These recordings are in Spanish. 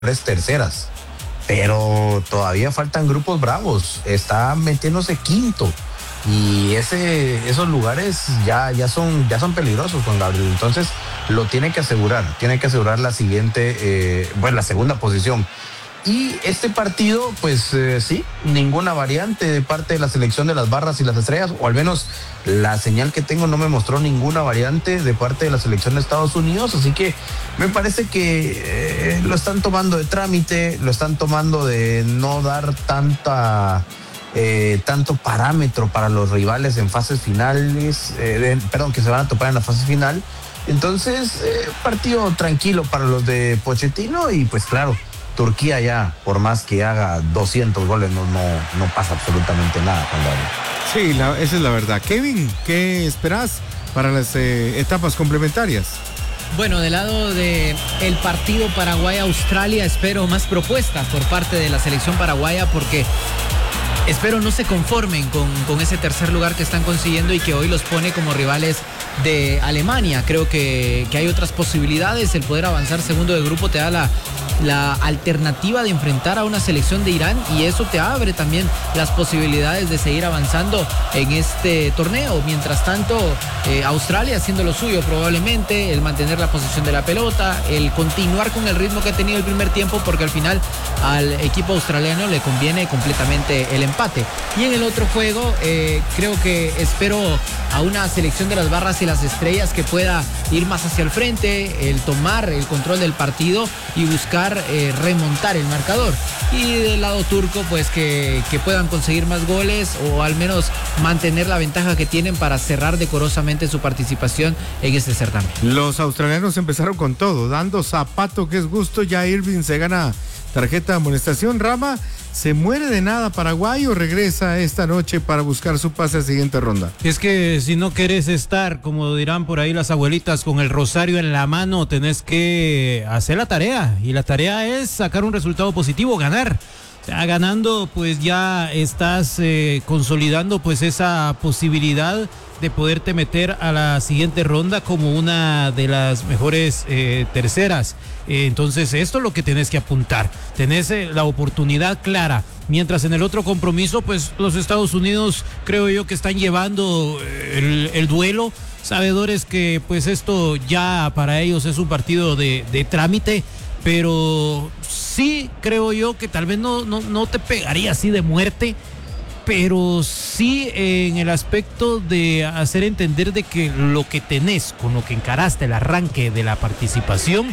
terceras, pero todavía faltan grupos bravos. Está metiéndose quinto y esos lugares ya son peligrosos, Juan Gabriel. Entonces lo tiene que asegurar la siguiente, la segunda posición. Y este partido, pues sí, ninguna variante de parte de la selección de las barras y las estrellas, o al menos la señal que tengo no me mostró ninguna variante de parte de la selección de Estados Unidos, así que me parece que lo están tomando de trámite, lo están tomando de no dar tanto parámetro para los rivales en fases finales, que se van a topar en la fase final. Entonces, partido tranquilo para los de Pochettino y pues claro, Turquía ya, por más que haga 200 goles, no pasa absolutamente nada, Juan Gabriel. Sí, esa es la verdad. Kevin, ¿qué esperás para las etapas complementarias? Bueno, del lado del partido Paraguay-Australia espero más propuestas por parte de la selección paraguaya, porque espero no se conformen con ese tercer lugar que están consiguiendo y que hoy los pone como rivales de Alemania. Creo que hay otras posibilidades. El poder avanzar segundo de grupo te da la alternativa de enfrentar a una selección de Irán, y eso te abre también las posibilidades de seguir avanzando en este torneo. Mientras tanto, Australia haciendo lo suyo probablemente, el mantener la posesión de la pelota, el continuar con el ritmo que ha tenido el primer tiempo, porque al final al equipo australiano le conviene completamente el empate. Y en el otro juego creo que espero a una selección de las barras y las estrellas que pueda ir más hacia el frente, el tomar el control del partido y buscar remontar el marcador. Y del lado turco, pues que puedan conseguir más goles o al menos mantener la ventaja que tienen para cerrar decorosamente su participación en este certamen. Los australianos empezaron con todo, dando zapato que es gusto. Ya Irving se gana tarjeta de amonestación. Rama, ¿se muere de nada Paraguay o regresa esta noche para buscar su pase a siguiente ronda? Es que si no querés estar, como dirán por ahí las abuelitas, con el rosario en la mano, tenés que hacer la tarea. Y la tarea es sacar un resultado positivo, ganar. O sea, ganando, pues ya estás consolidando pues esa posibilidad de poderte meter a la siguiente ronda como una de las mejores terceras. Entonces esto es lo que tenés que apuntar. Tenés la oportunidad clara. Mientras en el otro compromiso, pues los Estados Unidos creo yo que están llevando el duelo. Sabedores que pues esto ya para ellos es un partido de trámite. Pero sí creo yo que tal vez no te pegaría así de muerte, pero sí en el aspecto de hacer entender de que lo que tenés, con lo que encaraste el arranque de la participación,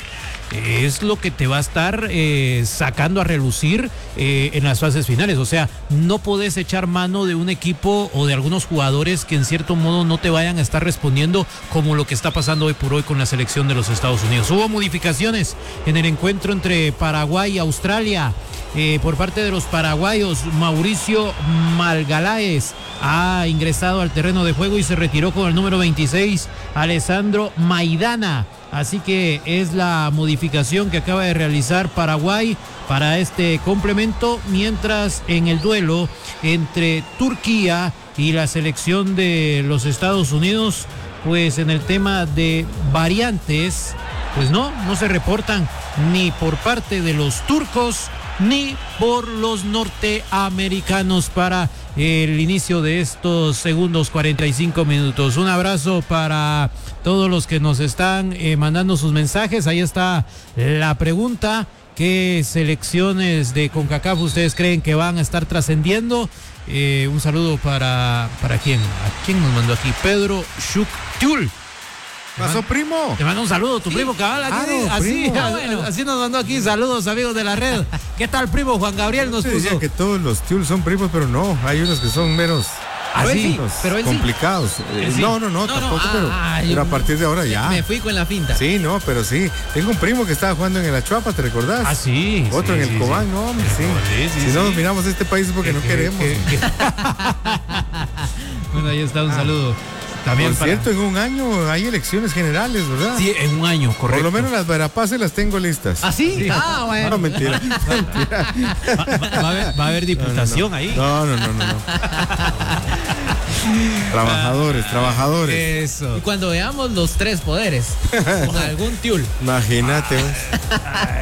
es lo que te va a estar sacando a relucir en las fases finales. O sea, no podés echar mano de un equipo o de algunos jugadores que en cierto modo no te vayan a estar respondiendo, como lo que está pasando hoy por hoy con la selección de los Estados Unidos. Hubo modificaciones en el encuentro entre Paraguay y Australia. Por parte de los paraguayos, Mauricio Malgaláez ha ingresado al terreno de juego y se retiró con el número 26, Alessandro Maidana. Así que es la modificación que acaba de realizar Paraguay para este complemento, mientras en el duelo entre Turquía y la selección de los Estados Unidos, pues en el tema de variantes, pues no se reportan ni por parte de los turcos ni por los norteamericanos para el inicio de estos segundos 45 minutos. Un abrazo para todos los que nos están mandando sus mensajes. Ahí está la pregunta: ¿qué selecciones de CONCACAF ustedes creen que van a estar trascendiendo? Un saludo para ¿quién? ¿A quién nos mandó aquí? Pedro Shuktiul. ¿Pasó, primo? Te mando un saludo, tu primo cabal. Así nos mandó aquí. Saludos, amigos de la red. ¿Qué tal, primo? Juan Gabriel nos puso. Decía que todos los Tiul son primos, pero no. Hay unos que son menos pero complicados. Sí. No, tampoco, pero a partir de ahora ya. Me fui con la finta. Sí, no, pero sí. Tengo un primo que estaba jugando en el Achuapa, ¿te recordás? Ah, sí. Otro en el Cobán, no, hombre, sí. Si no dominamos este país es porque no queremos. Bueno, ahí está, un saludo. También por cierto, en un año hay elecciones generales, ¿verdad? Sí, en un año, correcto. Por lo menos las Verapaces las tengo listas. ¿Ah, sí? Ah, bueno. No, mentira. Va a haber diputación ahí. No. Trabajadores. Eso. Y cuando veamos los tres poderes, con algún tiul. Imagínate.